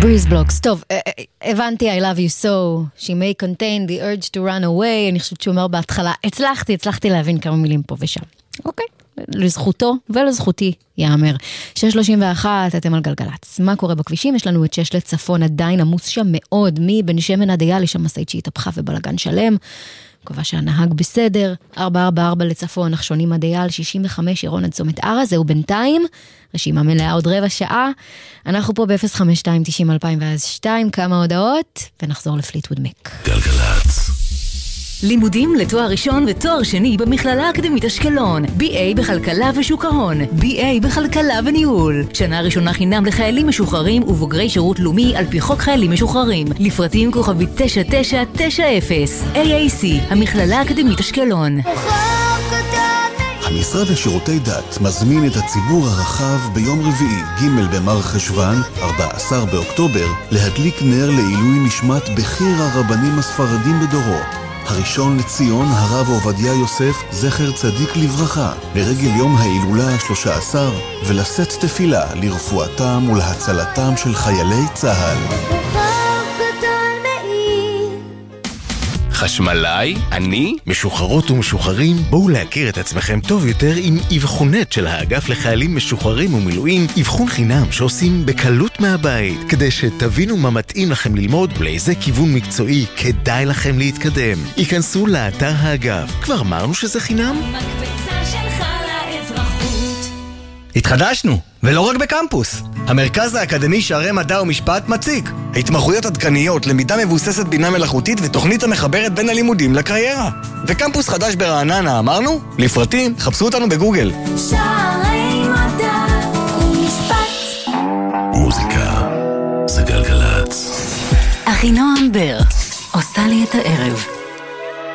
Breeze Blocks, טוב, הבנתי, I love you so, she may contain the urge to run away, אני חושבת שהוא אומר בהתחלה, הצלחתי להבין כמה מילים פה ושם. אוקיי, לזכותו ולזכותי יאמר. 6:31, אתם על גלגלץ. מה קורה בכבישים? יש לנו את 6 לצפון, עדיין עמוס שם מאוד, מבן שמן עד אייל, יש שם משאית שהתהפכה ובלגן שלם, מקווה שהנהג בסדר. 444 לצפון, נחשונים עד אייל, 65 ירון עד צומת ערה, זהו בינתיים, רשימה מלאה עוד רבע שעה, אנחנו פה ב-052-90-2002, כמה הודעות, ונחזור לפליטווד מק. גלגלץ. לימודים לתואר ראשון ותואר שני במכללה האקדמית אשקלון, BA בכלכלה ושוק ההון, BA בכלכלה וניהול. שנה ראשונה חינם לחיילים משוחררים ובוגרי שירות לאומי על פי חוק חיילים משוחררים. לפרטים כוכבית 9990. AAC, המכללה האקדמית אשקלון. המשרד לשירותי דת מזמין את הציבור הרחב ביום רביעי ג' במר חשוון, 14 באוקטובר, להדליק נר לעילוי נשמת בכיר הרבנים הספרדים בדורו. הראשון לציון, הרב עובדיה יוסף, זכר צדיק לברכה, לרגל יום ההילולה 13, ולשאת תפילה לרפואתם ולהצלתם של חיילי צה"ל. חשמלאי, אני, משוחררות ומשוחררים, בואו להכיר את עצמכם טוב יותר עם אבחונת של האגף לחיילים משוחררים ומילואים, אבחון חינם שעושים בקלות מהבית, כדי שתבינו מה מתאים לכם ללמוד ולאיזה כיוון מקצועי כדאי לכם להתקדם. היכנסו לאתר האגף, כבר אמרנו שזה חינם? מקבצה שלך לאזרחות. התחדשנו, ולא רק בקמפוס. המרכז האקדמי שערי מדע ומשפט מציג התמחויות עדכניות, למידה מבוססת בינה מלאכותית ותוכנית המחברת בין הלימודים לקריירה. וקמפוס חדש ברעננה, אמרנו? לפרטים, חפשו אותנו בגוגל. שערי מדע ומשפט. מוזיקה זה גלגלץ. אחינועם בר עושה לי את הערב.